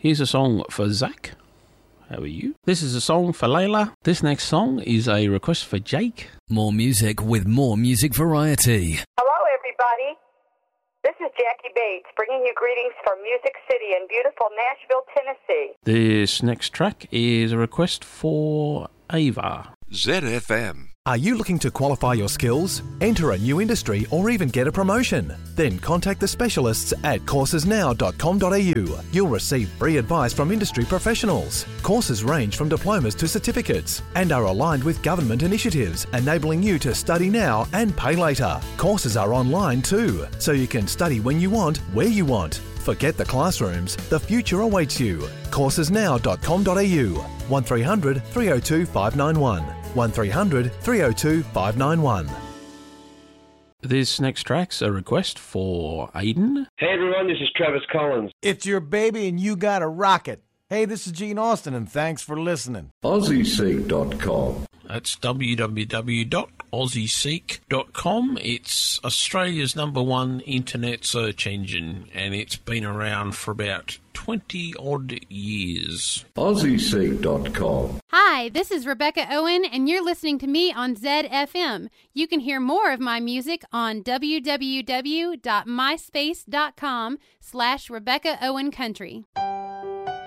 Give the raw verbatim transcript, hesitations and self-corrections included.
Here's a song for Zach. How are you? This is a song for Layla. This next song is a request for Jake. More music with more music variety. Hello, everybody. This is Jackie Bates, bringing you greetings from Music City in beautiful Nashville, Tennessee. This next track is a request for Ava. Z F M. Are you looking to qualify your skills, enter a new industry, or even get a promotion? Then contact the specialists at courses now dot com dot a u. You'll receive free advice from industry professionals. Courses range from diplomas to certificates and are aligned with government initiatives, enabling you to study now and pay later. Courses are online too, so you can study when you want, where you want. Forget the classrooms, the future awaits you. courses now dot com dot a u. one three hundred three oh two five nine one. one three hundred three oh two five nine one. This next track's a request for Aiden. Hey everyone, this is Travis Collins. It's your baby and you got a rocket. Hey, this is Gene Austin and thanks for listening. Aussie Seek dot com. That's w w w dot aussie seek dot com. It's Australia's number one internet search engine, and it's been around for about twenty odd years. Aussie Seek dot com. Hi, this is Rebecca Owen, and you're listening to me on Z F M. You can hear more of my music on w w w dot myspace dot com slash Rebecca Owen Country.